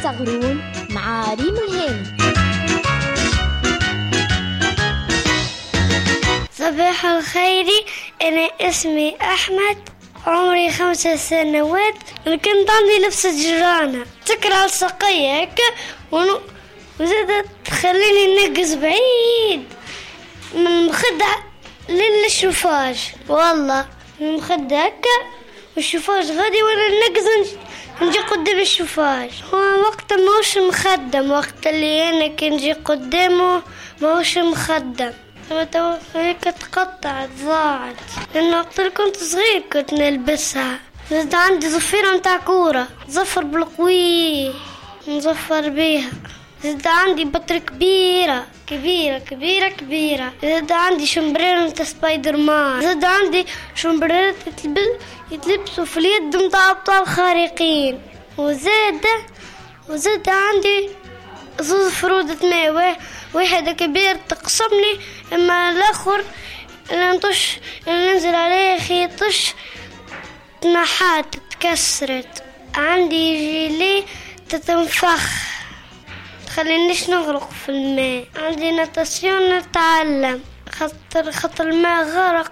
صغرون مع ريم الهاني. صباح الخير، أنا اسمي أحمد، عمري 5 سنوات. أنا كنت عندي لبسة جيرانة تكره السقية هكا وزادت تخليني نقز بعيد من المخدة للشوفاج. والله من المخدة هكا والشوفاج غادي وانا نقز نجي قدام الشوفاج. هو وقت ماهوش مخدم، وقت اللي انا كنجي قدامه ماهوش مخدم. تو هيك تقطعت ضاعت، لأنه وقت اللي كنت صغير كنت نلبسها. زاد عندي ظفيرة متاع كورة، ظفر بالقوي نظفر بيها. زاد عندي بطر كبيرة كبيرة كبيرة كبيرة. زاد عندي شمبرير متاع سبايدر مان. زاد عندي شمبرير يتلبسوا في اليد متاع أبطال خارقين. وزاد عندي زوز فرودة ماء، واحد كبير تقسمني، اما الاخر اللي ننزل عليه خيطش تنحات تكسرت. عندي جيلي تتنفخ تخلينيش نغرق في الماء. عندي نتاسيون نتعلم خطر الماء غرق